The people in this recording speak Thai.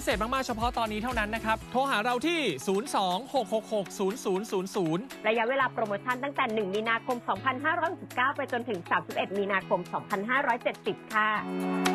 เศษมากๆเฉพาะตอนนี้เท่านั้นนะครับโทรหาเราที่ 026660000 ระยะเวลาโปรโมชั่นตั้งแต่ 1 มีนาคม 2569 ไปจนถึง 31 มีนาคม 2570 ค่ะ